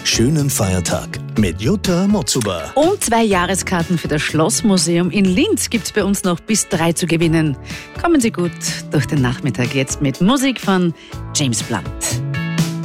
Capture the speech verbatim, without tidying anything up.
Schönen Feiertag mit Jutta Motzuber. Und zwei Jahreskarten für das Schlossmuseum in Linz gibt es bei uns noch bis drei zu gewinnen. Kommen Sie gut durch den Nachmittag jetzt mit Musik von James Blunt.